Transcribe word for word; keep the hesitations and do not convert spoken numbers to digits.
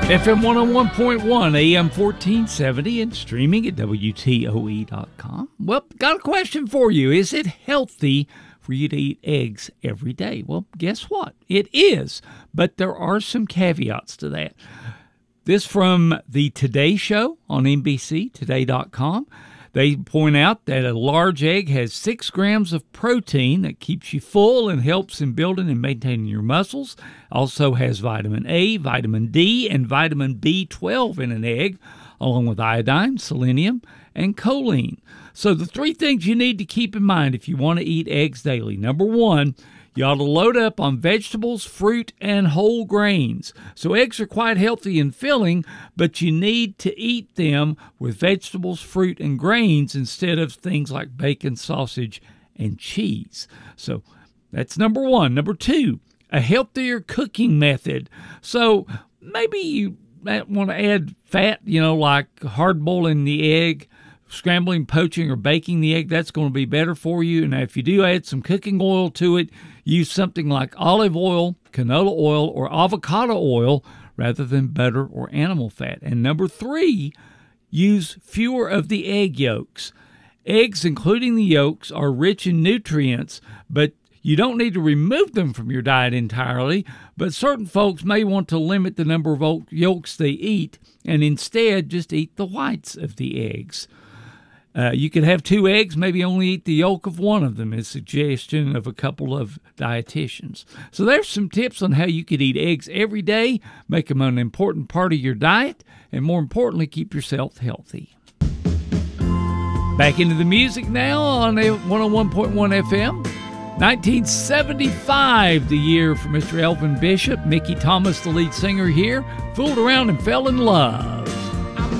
F M one oh one point one, A M fourteen seventy, and streaming at W T O E dot com. Well, got a question for you. Is it healthy for you to eat eggs every day? Well, guess what? It is, but there are some caveats to that. This from the Today Show on N B C Today dot com. They point out that a large egg has six grams of protein that keeps you full and helps in building and maintaining your muscles. Also has vitamin A, vitamin D, and vitamin B twelve in an egg, along with iodine, selenium, and choline. So the three things you need to keep in mind if you want to eat eggs daily. Number one, you ought to load up on vegetables, fruit, and whole grains. So eggs are quite healthy and filling, but you need to eat them with vegetables, fruit, and grains instead of things like bacon, sausage, and cheese. So that's number one. Number two, a healthier cooking method. So maybe you might want to add fat, you know, like hard boiling the egg, scrambling, poaching, or baking the egg. That's going to be better for you. And if you do add some cooking oil to it, use something like olive oil, canola oil, or avocado oil rather than butter or animal fat. And number three, use fewer of the egg yolks. Eggs, including the yolks, are rich in nutrients, but you don't need to remove them from your diet entirely. But certain folks may want to limit the number of yolks they eat and instead just eat the whites of the eggs. Uh, you could have two eggs, maybe only eat the yolk of one of them, is a suggestion of a couple of dietitians. So there's some tips on how you could eat eggs every day, make them an important part of your diet, and more importantly, keep yourself healthy. Back into the music now on one oh one point one F M. nineteen seventy-five, the year for Mister Elvin Bishop. Mickey Thomas, the lead singer here, fooled around and fell in love.